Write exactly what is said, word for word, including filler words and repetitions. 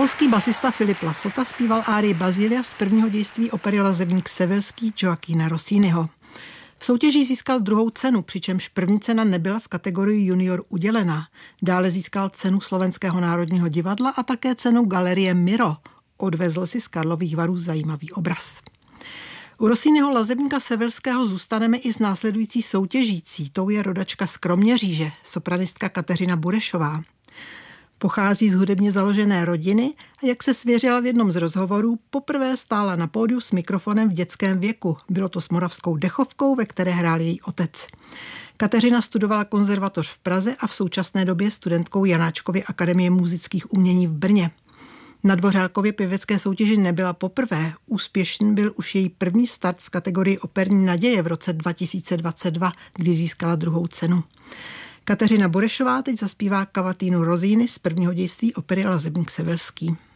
Polský basista Filip Lasota zpíval árii Bazilia z prvního dějství opery Lazebník severský Joaquina Rossiniho. V soutěži získal druhou cenu, přičemž první cena nebyla v kategorii junior udělena. Dále získal cenu Slovenského národního divadla a také cenu Galerie Miro. Odvezl si z Karlových Varů zajímavý obraz. U Rossiniho Lazebníka severského zůstaneme i s následující soutěžící. Tou je rodačka z Kroměříže, sopranistka Kateřina Burešová. Pochází z hudebně založené rodiny a jak se svěřila v jednom z rozhovorů, poprvé stála na pódiu s mikrofonem v dětském věku. Bylo to s Moravskou dechovkou, ve které hrál její otec. Kateřina studovala konzervatoř v Praze a v současné době je studentkou Janáčkovy akademie múzických umění v Brně. Na Dvořákově pěvecké soutěži nebyla poprvé. Úspěšný byl už její první start v kategorii Operní naděje v roce dva tisíce dvacet dva, kdy získala druhou cenu. Kateřina Burešová teď zaspívá kavatínu Rossini z prvního dějství opery Lazebník severský.